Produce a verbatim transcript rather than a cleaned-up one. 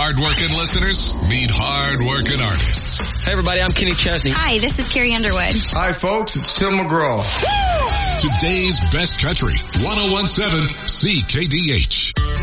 hard-working listeners, meet hard-working artists. Hey, everybody, I'm Kenny Chesney. Hi, this is Carrie Underwood. Hi, folks, it's Tim McGraw. Today's best country, one oh one point seven C K D H.